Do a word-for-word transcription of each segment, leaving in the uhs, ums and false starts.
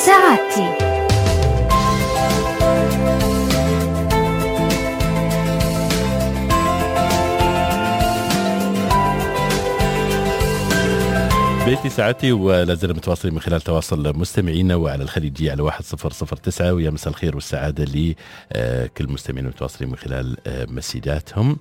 سعادتي. بيتي ساعتي، ولا زلنا متواصلين من خلال تواصل مستمعينا وعلى الخليجية على واحد صفر صفر تسعة. ويا مساء الخير والسعادة لكل مستمعين المتواصلين من خلال مسيجاتهم.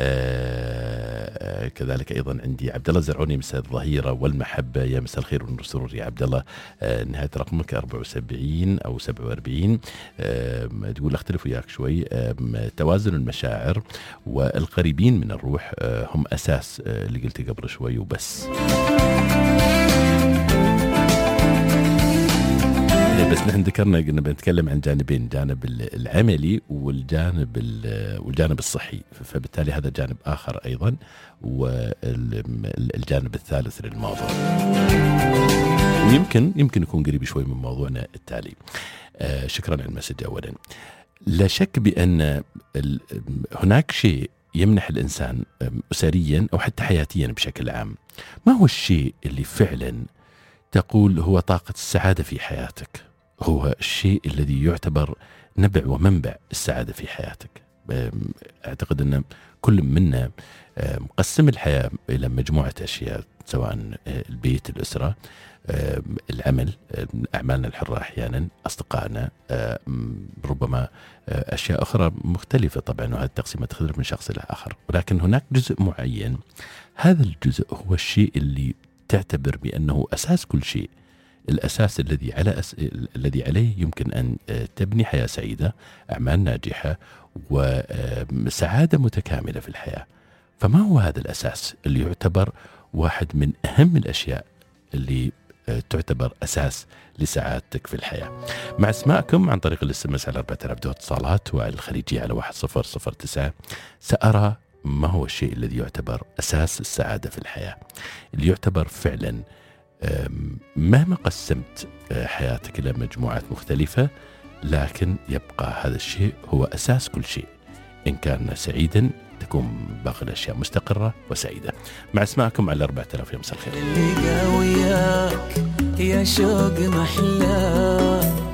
كذلك أيضا عندي عبد الله الزرعوني، مساء الظهيرة والمحبة. يا مساء الخير والسرور يا عبد الله. نهاية رقمك أربعة وسبعين أو سبعة وأربعين. تقول أختلف وياك شوي. توازن المشاعر والقريبين من الروح هم أساس اللي قلت قبل شوي وبس. بس نحن ذكرنا قلنا بنتكلم عن جانبين، جانب العملي والجانب والجانب الصحي، فبالتالي هذا جانب آخر أيضا، والجانب الثالث للموضوع ويمكن يمكن يكون قريب شوي من موضوعنا التالي. آه شكرا على المسج. أولا لا شك بأن هناك شيء يمنح الإنسان أسريا أو حتى حياتيا بشكل عام. ما هو الشيء اللي فعلا تقول هو طاقة السعادة في حياتك؟ هو الشيء الذي يعتبر نبع ومنبع السعادة في حياتك. أعتقد أن كل منا مقسم الحياة إلى مجموعة أشياء، سواء البيت، الأسرة، العمل، أعمالنا الحرة، أحيانا أصدقائنا، ربما أشياء أخرى مختلفة طبعا، وهذه التقسيمة تختلف من شخص إلى آخر، ولكن هناك جزء معين. هذا الجزء هو الشيء اللي تعتبر بأنه أساس كل شيء، الأساس الذي على أس... الذي عليه يمكن أن تبني حياة سعيدة، أعمال ناجحة، وسعادة متكاملة في الحياة. فما هو هذا الأساس اللي يعتبر واحد من أهم الأشياء اللي تعتبر أساس لسعادتك في الحياة؟ مع اسماءكم عن طريق الاس ام اس على أربعة آلاف اتصالات، وعلى الخليجية على واحد صفر صفر تسعة. سأرى ما هو الشيء الذي يعتبر أساس السعادة في الحياة، اللي يعتبر فعلا مهما قسمت حياتك إلى مجموعات مختلفة، لكن يبقى هذا الشيء هو أساس كل شيء. إن كان سعيدا تكون باقي الأشياء مستقرة وسعيدة. مع اسماءكم على أربعة آلاف. يا مساء الخير. اللي وياك يا شوق محلاه